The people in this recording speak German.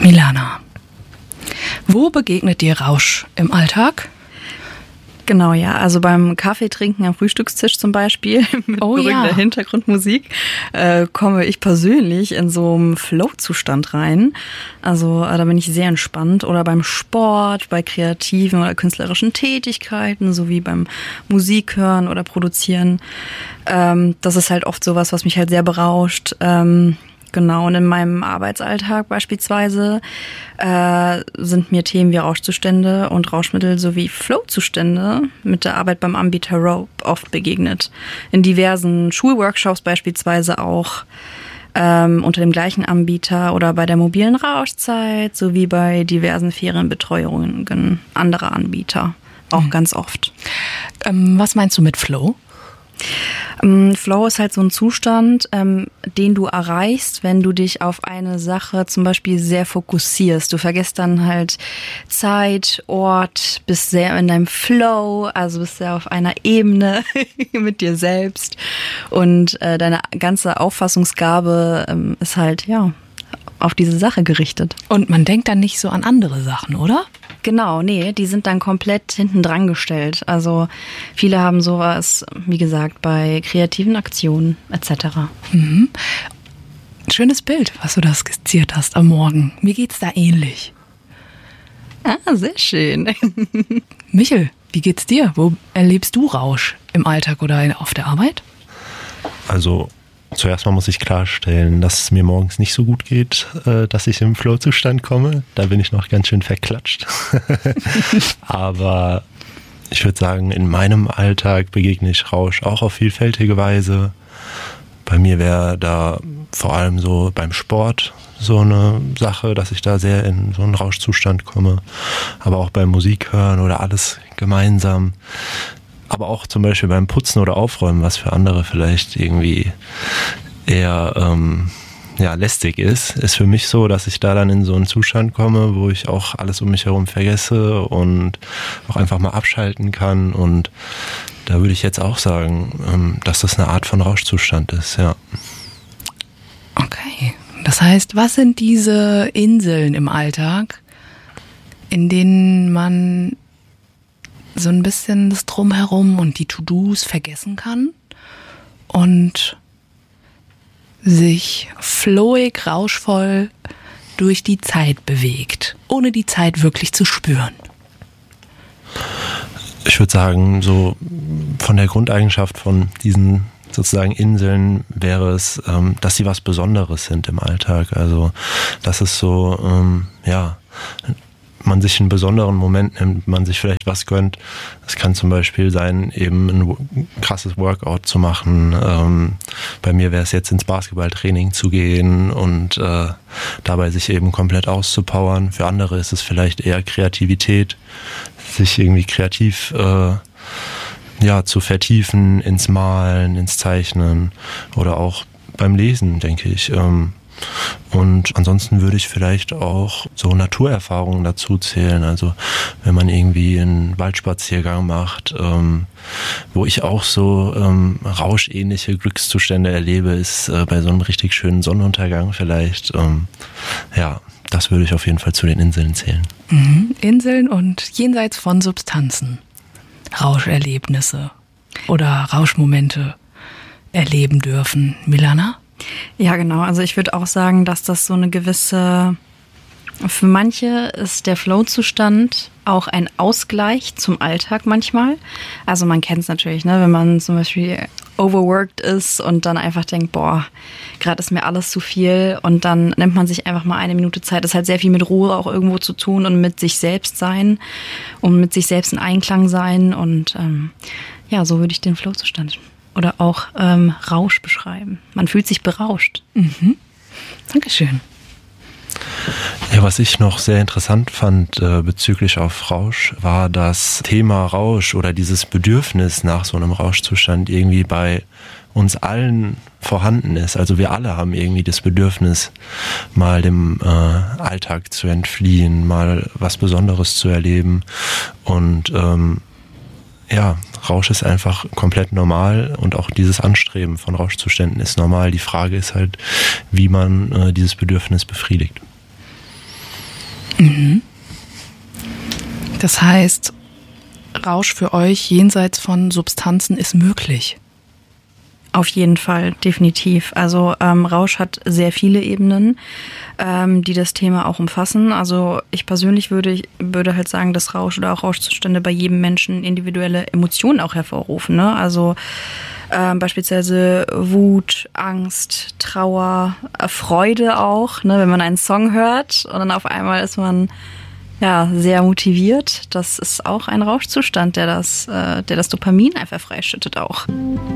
Milana, wo begegnet dir Rausch im Alltag? Genau, ja. Also beim Kaffeetrinken am Frühstückstisch zum Beispiel mit beruhigender Hintergrundmusik komme ich persönlich in so einen Flow-Zustand rein. Also da bin ich sehr entspannt. Oder beim Sport, bei kreativen oder künstlerischen Tätigkeiten, sowie beim Musik hören oder produzieren. Das ist halt oft sowas, was mich halt sehr berauscht. Genau, und in meinem Arbeitsalltag beispielsweise sind mir Themen wie Rauschzustände und Rauschmittel sowie Flow-Zustände mit der Arbeit beim Anbieter Rope oft begegnet. In diversen Schulworkshops beispielsweise auch unter dem gleichen Anbieter oder bei der mobilen Rauschzeit sowie bei diversen Ferienbetreuungen anderer Anbieter. Auch ganz oft. Was meinst du mit Flow? Flow ist halt so ein Zustand, den du erreichst, wenn du dich auf eine Sache zum Beispiel sehr fokussierst. Du vergisst dann halt Zeit, Ort, bist sehr in deinem Flow, also bist sehr auf einer Ebene mit dir selbst und deine ganze Auffassungsgabe ist halt, ja, auf diese Sache gerichtet. Und man denkt dann nicht so an andere Sachen, oder? Genau, nee, die sind dann komplett hinten dran gestellt. Also viele haben sowas, wie gesagt, bei kreativen Aktionen etc. Mhm. Schönes Bild, was du da skizziert hast am Morgen. Mir geht's da ähnlich. Ah, sehr schön. Michel, wie geht's dir? Wo erlebst du Rausch? Im Alltag oder auf der Arbeit? Also zuerst mal muss ich klarstellen, dass es mir morgens nicht so gut geht, dass ich im Flow-Zustand komme. Da bin ich noch ganz schön verklatscht. Aber ich würde sagen, in meinem Alltag begegne ich Rausch auch auf vielfältige Weise. Bei mir wäre da vor allem so beim Sport so eine Sache, dass ich da sehr in so einen Rauschzustand komme. Aber auch beim Musik hören oder alles gemeinsam. Aber auch zum Beispiel beim Putzen oder Aufräumen, was für andere vielleicht irgendwie eher lästig ist für mich so, dass ich da dann in so einen Zustand komme, wo ich auch alles um mich herum vergesse und auch einfach mal abschalten kann. Und da würde ich jetzt auch sagen, dass das eine Art von Rauschzustand ist, ja. Okay, das heißt, was sind diese Inseln im Alltag, in denen man so ein bisschen das Drumherum und die To-Dos vergessen kann und sich flowig, rauschvoll durch die Zeit bewegt, ohne die Zeit wirklich zu spüren? Ich würde sagen, so von der Grundeigenschaft von diesen sozusagen Inseln wäre es, dass sie was Besonderes sind im Alltag. Also, dass es so, man sich einen besonderen Moment nimmt, man sich vielleicht was gönnt. Es kann zum Beispiel sein, eben ein krasses Workout zu machen. Bei mir wäre es jetzt ins Basketballtraining zu gehen und dabei sich eben komplett auszupowern. Für andere ist es vielleicht eher Kreativität, sich irgendwie kreativ zu vertiefen ins Malen, ins Zeichnen oder auch beim Lesen, denke ich. Und ansonsten würde ich vielleicht auch so Naturerfahrungen dazu zählen. Also wenn man irgendwie einen Waldspaziergang macht, wo ich auch so rauschähnliche Glückszustände erlebe, ist bei so einem richtig schönen Sonnenuntergang vielleicht. Das würde ich auf jeden Fall zu den Inseln zählen. Mhm. Inseln und jenseits von Substanzen. Rauscherlebnisse oder Rauschmomente erleben dürfen. Milana? Ja, genau. Also ich würde auch sagen, dass das so eine gewisse, für manche ist der Flow-Zustand auch ein Ausgleich zum Alltag manchmal. Also man kennt es natürlich, ne, wenn man zum Beispiel overworked ist und dann einfach denkt, boah, gerade ist mir alles zu viel und dann nimmt man sich einfach mal eine Minute Zeit. Das hat sehr viel mit Ruhe auch irgendwo zu tun und mit sich selbst sein und mit sich selbst in Einklang sein und so würde ich den Flow-Zustand oder auch Rausch beschreiben. Man fühlt sich berauscht. Mhm. Dankeschön. Ja, was ich noch sehr interessant fand bezüglich auf Rausch, war das Thema Rausch oder dieses Bedürfnis nach so einem Rauschzustand irgendwie bei uns allen vorhanden ist. Also wir alle haben irgendwie das Bedürfnis, mal dem Alltag zu entfliehen, mal was Besonderes zu erleben und Rausch ist einfach komplett normal und auch dieses Anstreben von Rauschzuständen ist normal. Die Frage ist halt, wie man dieses Bedürfnis befriedigt. Mhm. Das heißt, Rausch für euch jenseits von Substanzen ist möglich? Auf jeden Fall, definitiv. Also Rausch hat sehr viele Ebenen, die das Thema auch umfassen. Also ich persönlich würde halt sagen, dass Rausch oder auch Rauschzustände bei jedem Menschen individuelle Emotionen auch hervorrufen. Ne? Also beispielsweise Wut, Angst, Trauer, Freude auch, ne? Wenn man einen Song hört und dann auf einmal ist man sehr motiviert. Das ist auch ein Rauschzustand, der das Dopamin einfach freischüttet auch.